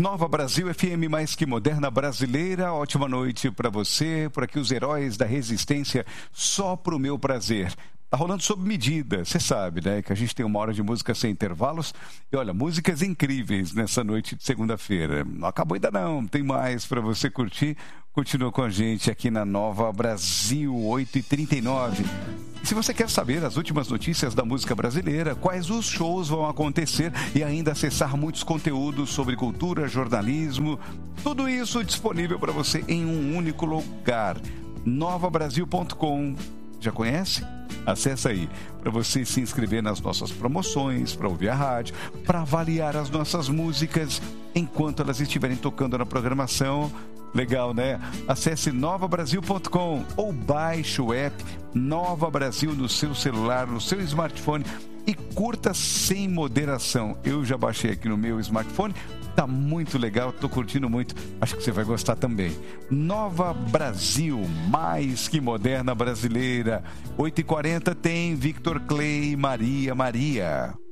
Nova Brasil FM, mais que moderna brasileira. Ótima noite para você. Por aqui os heróis da resistência, só pro meu prazer. Tá rolando sob medida, você sabe, né? Que a gente tem uma hora de música sem intervalos. E olha, músicas incríveis nessa noite de segunda-feira. Não acabou ainda não, tem mais para você curtir. Continua com a gente aqui na Nova Brasil, 8h39. Se você quer saber as últimas notícias da música brasileira, quais os shows vão acontecer e ainda acessar muitos conteúdos sobre cultura, jornalismo, tudo isso disponível para você em um único lugar, novabrasil.com. Já conhece? Acesse aí para você se inscrever nas nossas promoções, para ouvir a rádio, para avaliar as nossas músicas enquanto elas estiverem tocando na programação. Legal, né? Acesse novabrasil.com ou baixe o app Nova Brasil no seu celular, no seu smartphone e curta sem moderação. Eu já baixei aqui no meu smartphone, tá muito legal, tô curtindo muito, acho que você vai gostar também. Nova Brasil, mais que moderna brasileira. 8h40 tem Victor Clay, Maria.